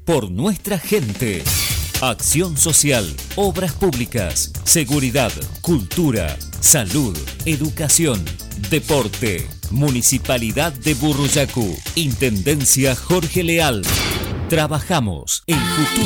por nuestra gente. Acción social, obras públicas, seguridad, cultura, salud, educación, deporte. Municipalidad de Burruyacu. Intendencia Jorge Leal. Trabajamos el futuro.